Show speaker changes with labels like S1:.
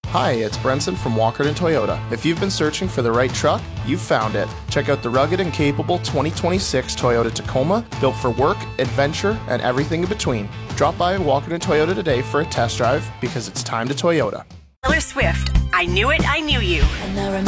S1: Hi, it's Brenson from Walkerton Toyota. If you've been searching for the right truck, you've found it. Check out the rugged and capable 2026 Toyota Tacoma, built for work, adventure, and everything in between. Drop by Walkerton Toyota today for a test drive because it's time to Toyota.
S2: Taylor Swift, I Knew It, I Knew You.
S3: And I